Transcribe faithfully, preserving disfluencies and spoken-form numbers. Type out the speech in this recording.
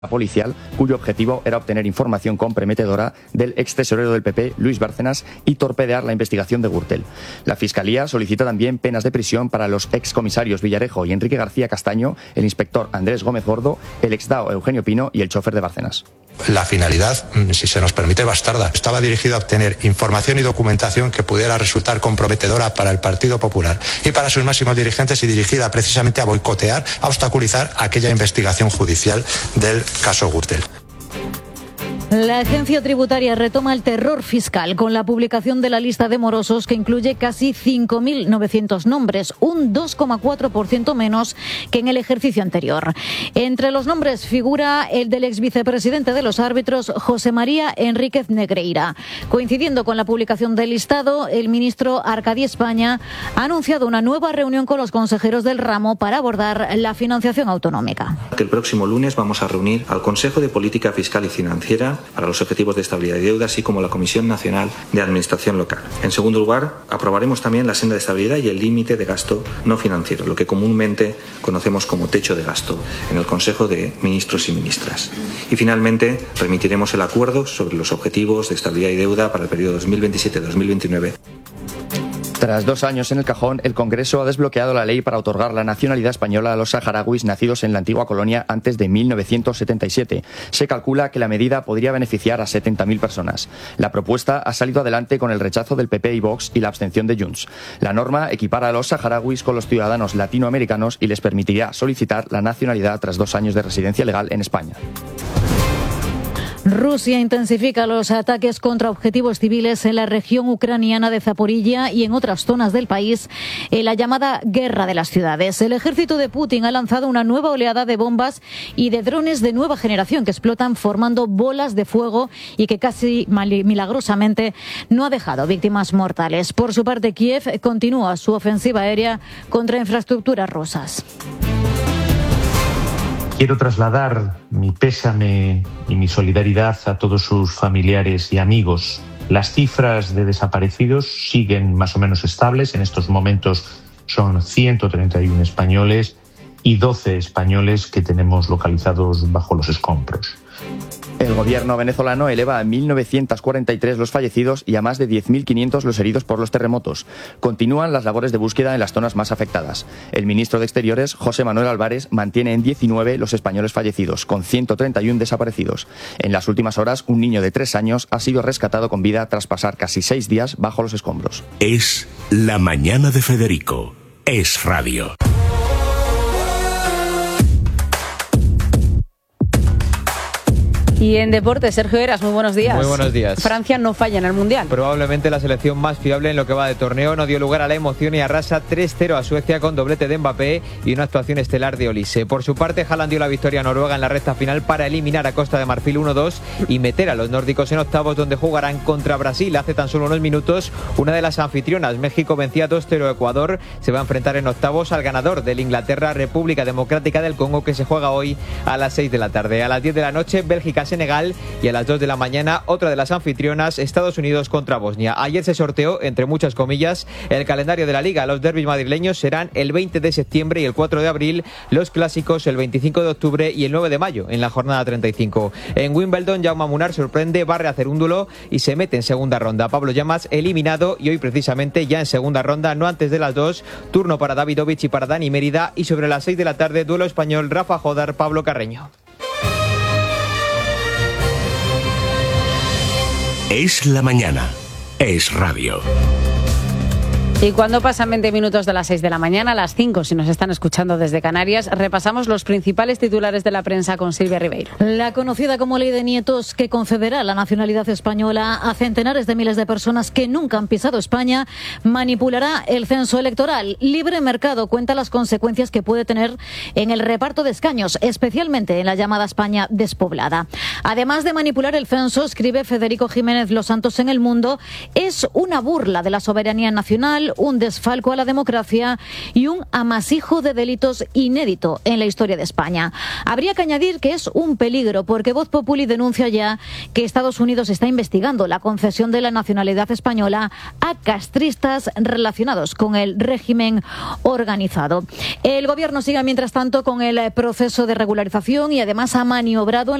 policial, cuyo objetivo era obtener información comprometedora del ex tesorero del P P, Luis Bárcenas, y torpedear la investigación de Gürtel. La Fiscalía solicita también penas de prisión para los excomisarios Villarejo y Enrique García Castaño, el inspector Andrés Gómez Gordo, el exdao Eugenio Pino y el chofer de Bárcenas. La finalidad, si se nos permite, bastarda. Estaba dirigido a obtener información y documentación que pudiera resultar comprometedora para el Partido Popular y para sus máximos dirigentes, y dirigida precisamente a boicotear, a obstaculizar aquella investigación judicial del caso Gürtel. La agencia tributaria retoma el terror fiscal con la publicación de la lista de morosos, que incluye casi cinco mil novecientos nombres, un dos coma cuatro por ciento menos que en el ejercicio anterior. Entre los nombres figura el del ex vicepresidente de los árbitros, José María Enríquez Negreira. Coincidiendo con la publicación del listado, el ministro Arcadi España ha anunciado una nueva reunión con los consejeros del ramo para abordar la financiación autonómica. El próximo lunes vamos a reunir al Consejo de Política Fiscal y Financiera para los Objetivos de Estabilidad y Deuda, así como la Comisión Nacional de Administración Local. En segundo lugar, aprobaremos también la senda de estabilidad y el límite de gasto no financiero, lo que comúnmente conocemos como techo de gasto, en el Consejo de Ministros y Ministras. Y finalmente, remitiremos el acuerdo sobre los Objetivos de Estabilidad y Deuda para el periodo dos mil veintisiete a dos mil veintinueve. Tras dos años en el cajón, el Congreso ha desbloqueado la ley para otorgar la nacionalidad española a los saharauis nacidos en la antigua colonia antes de mil novecientos setenta y siete. Se calcula que la medida podría beneficiar a setenta mil personas. La propuesta ha salido adelante con el rechazo del P P y Vox y la abstención de Junts. La norma equipara a los saharauis con los ciudadanos latinoamericanos y les permitirá solicitar la nacionalidad tras dos años de residencia legal en España. Rusia intensifica los ataques contra objetivos civiles en la región ucraniana de Zaporilla y en otras zonas del país, en la llamada Guerra de las Ciudades. El ejército de Putin ha lanzado una nueva oleada de bombas y de drones de nueva generación que explotan formando bolas de fuego y que casi milagrosamente no ha dejado víctimas mortales. Por su parte, Kiev continúa su ofensiva aérea contra infraestructuras rusas. Quiero trasladar mi pésame y mi solidaridad a todos sus familiares y amigos. Las cifras de desaparecidos siguen más o menos estables. En estos momentos son ciento treinta y uno españoles y doce españoles que tenemos localizados bajo los escombros. El gobierno venezolano eleva a mil novecientos cuarenta y tres los fallecidos y a más de diez mil quinientos los heridos por los terremotos. Continúan las labores de búsqueda en las zonas más afectadas. El ministro de Exteriores, José Manuel Álvarez, mantiene en diecinueve los españoles fallecidos, con ciento treinta y uno desaparecidos. En las últimas horas, un niño de tres años ha sido rescatado con vida tras pasar casi seis días bajo los escombros. Es la mañana de Federico. Es radio. Y en deporte, Sergio Heras, muy buenos días. Muy buenos días. Francia no falla en el Mundial. Probablemente la selección más fiable en lo que va de torneo, no dio lugar a la emoción y arrasa tres cero a Suecia con doblete de Mbappé y una actuación estelar de Olise. Por su parte, Haaland dio la victoria a Noruega en la recta final para eliminar a Costa de Marfil uno dos y meter a los nórdicos en octavos, donde jugarán contra Brasil. Hace tan solo unos minutos, una de las anfitrionas, México, vencía dos cero a Ecuador. Se va a enfrentar en octavos al ganador del Inglaterra, República Democrática del Congo, que se juega hoy a las seis de la tarde. A las diez de la noche, Bélgica-Senegal, y a las dos de la mañana, otra de las anfitrionas, Estados Unidos contra Bosnia. Ayer se sorteó, entre muchas comillas, el calendario de la Liga. Los derbis madrileños serán el veinte de septiembre y el cuatro de abril, los clásicos el veinticinco de octubre y el nueve de mayo, en la jornada treinta y cinco. En Wimbledon, Jaume Munar sorprende, barre a Cerúndulo y se mete en segunda ronda. Pablo Llamas eliminado y hoy precisamente ya en segunda ronda, no antes de las dos, turno para Davidovich y para Dani Mérida, y sobre las seis de la tarde, duelo español, Rafa Jodar, Pablo Carreño. Es la mañana. Es radio. Y cuando pasan veinte minutos de las seis de la mañana, a las cinco, si nos están escuchando desde Canarias, repasamos los principales titulares de la prensa con Silvia Ribeiro. La conocida como Ley de Nietos, que concederá la nacionalidad española a centenares de miles de personas que nunca han pisado España, manipulará el censo electoral. Libre Mercado cuenta las consecuencias que puede tener en el reparto de escaños, especialmente en la llamada España despoblada. Además de manipular el censo, escribe Federico Jiménez Los Santos en El Mundo, es una burla de la soberanía nacional, cárcel, un desfalco a la democracia y un amasijo de delitos inédito en la historia de España. Habría que añadir que es un peligro porque Voz Populi denuncia ya que Estados Unidos está investigando la concesión de la nacionalidad española a castristas relacionados con el régimen organizado. El gobierno sigue mientras tanto con el proceso de regularización y además ha maniobrado en